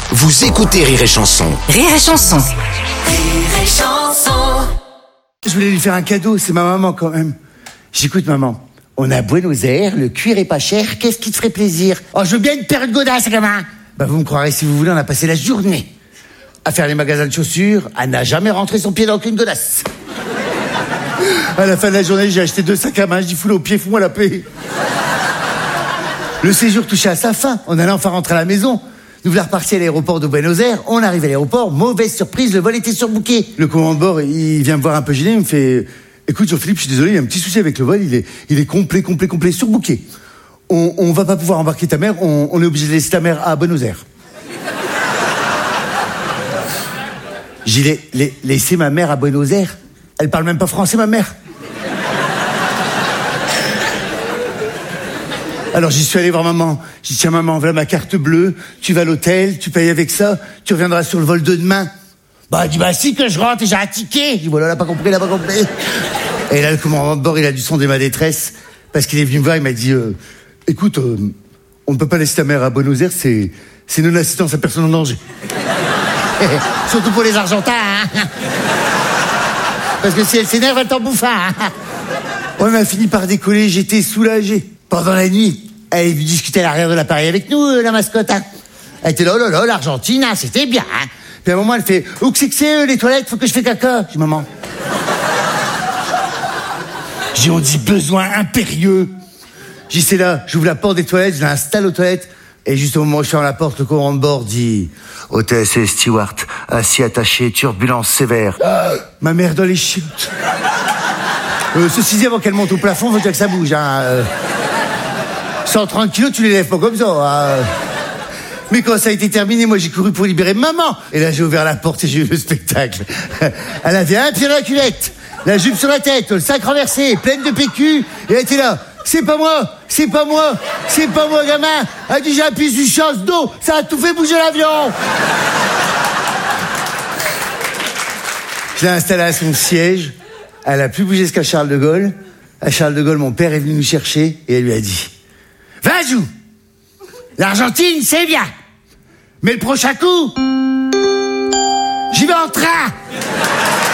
Vous écoutez Rire et Chanson. Rire et Chanson. Rire et Chanson. Je voulais lui faire un cadeau, c'est ma maman quand même. J'écoute maman. On a Buenos Aires, le cuir est pas cher, qu'est-ce qui te ferait plaisir? Oh, je veux bien une paire de godasses, gamin. Bah vous me croirez si vous voulez, on a passé la journée à faire les magasins de chaussures, à n'a jamais rentré son pied dans aucune godasse. À la fin de la journée, j'ai acheté 2 sacs à main, je dis foule au pied, fous-moi la paix. Le séjour touchait à sa fin, on allait enfin rentrer à la maison. Nous voilà repartis à l'aéroport de Buenos Aires, on arrive à l'aéroport, mauvaise surprise, le vol était surbooké. Le commandant de bord, il vient me voir un peu gêné, il me fait... Écoute Jean-Philippe, je suis désolé, il y a un petit souci avec le vol, il est complet, surbooké. On va pas pouvoir embarquer ta mère, on est obligé de laisser ta mère à Buenos Aires. J'ai laissé ma mère à Buenos Aires. Elle parle même pas français, ma mère. Alors j'y suis allé voir maman. J'ai dit tiens maman, voilà ma carte bleue, tu vas à l'hôtel, tu payes avec ça, tu reviendras sur le vol de demain. Bah elle dit bah si que je rentre et j'ai un ticket. Je dis voilà, elle a pas compris. Et là le commandant de bord il a dû sonder ma détresse parce qu'il est venu me voir, il m'a dit écoute, on ne peut pas laisser ta mère à Buenos Aires, c'est non-assistance à personne en danger. Surtout pour les Argentins, hein. Parce que si elle s'énerve, elle t'en bouffe, hein. On a fini par décoller, j'étais soulagé. Pendant la nuit, elle est venue discuter à l'arrière de l'appareil avec nous, la mascotte, hein. Elle était là, oh là là, l'Argentine, hein, c'était bien, hein. Puis à un moment, elle fait, où que c'est les toilettes, faut que je fais caca. Je dis, maman. J'ai on dit besoin impérieux. J'ai dit, c'est là, j'ouvre la porte des toilettes, je l'installe aux toilettes. Et juste au moment où je ferme la porte, le commandant de bord dit hôtesse et steward, assis attaché, turbulence sévère. Ma mère dans les chiottes. Ceci dit, avant qu'elle monte au plafond, faut que ça bouge. Hein. 130 kilos, tu les lèves pas comme ça. Hein. Mais quand ça a été terminé, moi j'ai couru pour libérer maman. Et là j'ai ouvert la porte et j'ai vu le spectacle. Elle avait un pied dans la culette, la jupe sur la tête, le sac renversé, pleine de PQ. Et elle était là. C'est pas moi, gamin. Elle dit, j'ai appuyé sur chasse d'eau, ça a tout fait bouger l'avion. Je l'ai installée à son siège. Elle a plus bougé jusqu'à Charles de Gaulle. À Charles de Gaulle, mon père est venu nous chercher et elle lui a dit, Vajou, l'Argentine, c'est bien. Mais le prochain coup, j'y vais en train.